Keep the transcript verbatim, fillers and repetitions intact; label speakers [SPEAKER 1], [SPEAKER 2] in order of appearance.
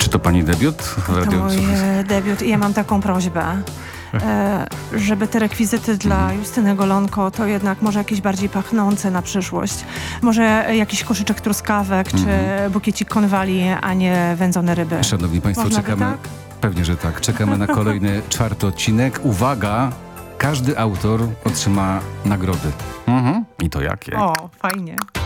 [SPEAKER 1] Czy to pani debiut w
[SPEAKER 2] To
[SPEAKER 1] Radiu
[SPEAKER 2] mój
[SPEAKER 1] Sukces?
[SPEAKER 2] e, debiut i ja mam taką prośbę, e, żeby te rekwizyty dla Justyny Golonko to jednak może jakieś bardziej pachnące na przyszłość. Może jakiś koszyczek truskawek, czy bukiecik konwali, a nie wędzone ryby.
[SPEAKER 1] Szanowni Państwo,
[SPEAKER 2] Można by
[SPEAKER 1] czekamy.
[SPEAKER 2] tak?
[SPEAKER 1] Pewnie, że tak. Czekamy na kolejny czwarty odcinek. Uwaga! Każdy autor otrzyma nagrody. Mhm. I to jakie?
[SPEAKER 2] O, fajnie.